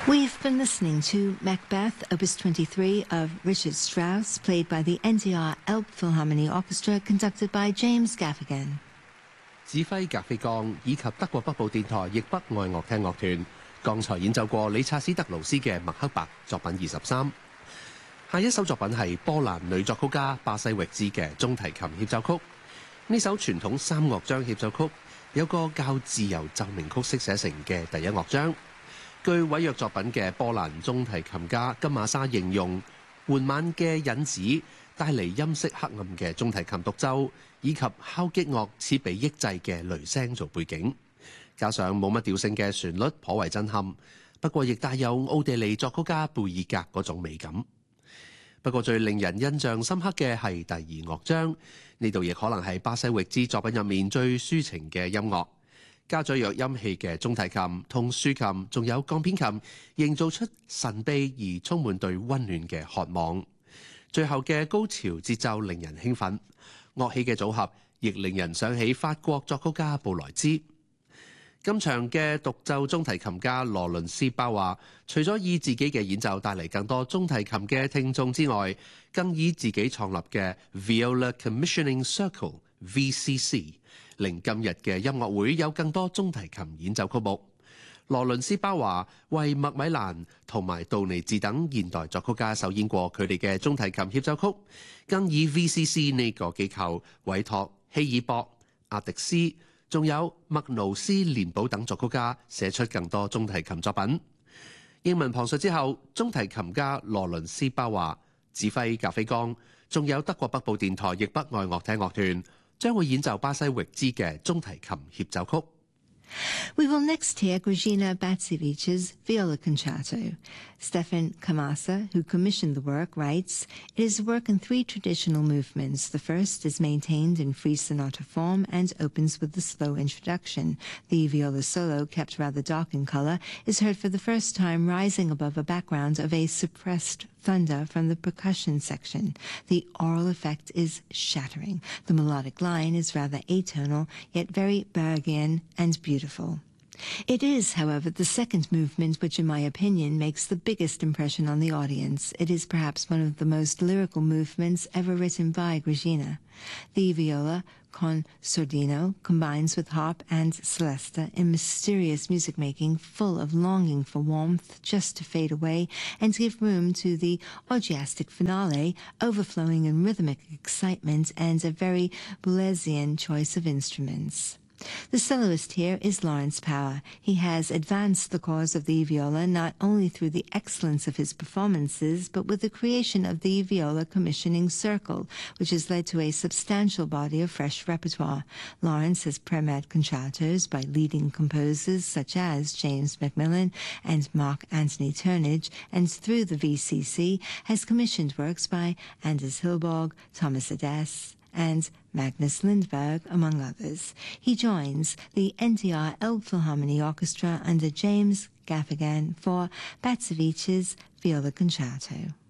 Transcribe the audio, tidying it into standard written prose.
We've been listening to Macbeth, Opus 23 of Richard Strauss, played by the NDR Elbphilharmonie Orchestra, conducted by James Gaffigan. 指揮格菲鋼以及德國北部電台譯北愛樂廳樂團，剛才演奏過理察斯特勞斯嘅麥克白作品23。下一首作品係波蘭女作曲家巴西域茲嘅中提琴協奏曲。呢首傳統3樂章協奏曲有個較自由奏鳴曲式寫成嘅第一樂章。據委約作品嘅波蘭中提琴家金馬莎形容，緩慢嘅引子帶嚟音色黑暗嘅中提琴獨奏，以及敲擊樂似被抑制嘅雷聲做背景，加上冇乜調性嘅旋律，頗為震撼。不過亦帶有奧地利作曲家貝爾格嗰種美感。不過最令人印象深刻嘅係第2樂章，呢度亦可能係巴西域茲作品入面最抒情嘅音樂。加咗弱音器嘅中提琴同豎琴，仲有鋼片琴，營造出神秘而充滿對溫暖嘅渴望。最後嘅高潮節奏令人興奮，樂器嘅組合亦令人想起法國作曲家布萊茲。今場嘅獨奏中提琴家羅倫斯包話，除咗以自己嘅演奏帶嚟更多中提琴嘅聽眾之外，更以自己創立嘅 Viola Commissioning Circle（VCC） 令今日嘅音樂會有更多中提琴演奏曲目。羅倫斯包話為麥米蘭同埋杜尼治等現代作曲家首演過佢哋嘅中提琴協奏曲，更以 VCC 呢個機構委託希爾博、阿迪斯，仲有麥勞斯連堡等作曲家寫出更多中提琴作品。英文旁述之後，中提琴家羅倫斯包話，指揮格菲岡，仲有德國北部電台譯北愛樂廳樂團將會演奏巴西域茲嘅中提琴協奏曲。 We will next hear Grażyna Batcevich's Viola Concerto. Stefan Kamasa, who commissioned the work, writes, "It is a work in 3 traditional movements. The first is maintained in free sonata form and opens with the slow introduction. The viola solo, kept rather dark in color, is heard for the first time rising above a background of a suppressed thunder from the percussion section. The aural effect is shattering. The melodic line is rather atonal, yet very Bergian and beautiful. It is, however, the second movement which, in my opinion, makes the biggest impression on the audience. It is perhaps one of the most lyrical movements ever written by Grażyna. The viola con sordino combines with harp and celesta in mysterious music-making full of longing for warmth just to fade away and give room to the orgiastic finale, overflowing in rhythmic excitement and a very Boulesian choice of instruments. The soloist here is Lawrence Power. He has advanced the cause of the viola not only through the excellence of his performances, but with the creation of the Viola Commissioning Circle, which has led to a substantial body of fresh repertoire. Lawrence has premiered concertos by leading composers such as James Macmillan and Mark Anthony Turnage, and through the VCC has commissioned works by Anders Hilborg, Thomas Adès, and Magnus Lindberg, among others. He joins the NDR Elbphilharmonie Orchestra under James Gaffigan for Batcevich's Viola Concerto.